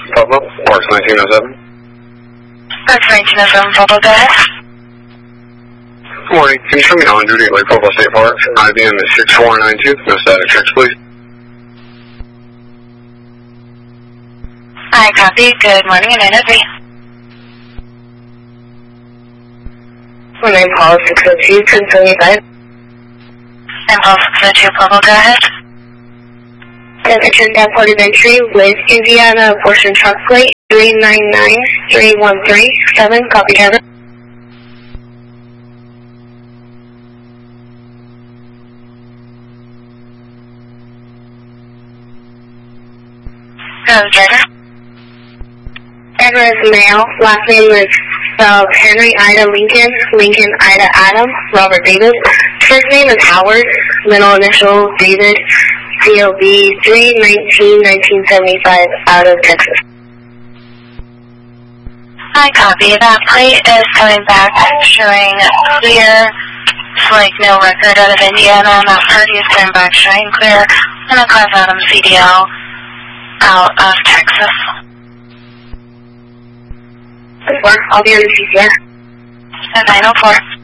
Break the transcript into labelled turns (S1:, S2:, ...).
S1: Pueblo, Parks 1907.
S2: Parks 1907, Pueblo, go ahead.
S1: Good morning. Can you show me on duty at Lake Pueblo State Park? IBM is 6492. No static checks, please.
S2: I copy. Good morning, and NSB.
S3: My name Paul 602, 1075.
S2: And Paul 602, Pueblo, go ahead.
S3: Attention Davenport Elementary with Indiana portion truck plate 3993137. Copy, Kevin.
S2: Driver.
S3: Driver is male. Last name is spelled Henry Ida Lincoln, Lincoln Ida Adam, Robert David. First name is Howard. Middle initial David. COB 3/19/1975 out of Texas.
S2: I copy. That plate is coming back showing clear. It's like no record out of Indiana, and that party is coming back showing clear. And the Class Adam CDL out of Texas.
S3: I'll be on the CCR.
S2: And 904.